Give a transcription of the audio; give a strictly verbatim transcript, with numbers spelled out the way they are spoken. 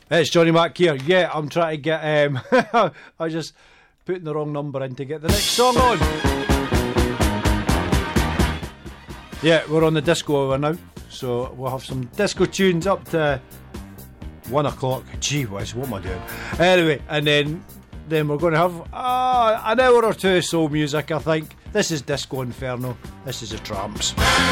It's Johnny Mac here. Yeah, I'm trying to get um I just putting the wrong number in to get the next song on. Yeah, we're on the disco hour now, so we'll have some disco tunes up to one o'clock. Gee whiz, what am I doing? Anyway, and then then we're going to have uh, an hour or two of soul music, I think. This is Disco Inferno. This is the Tramps.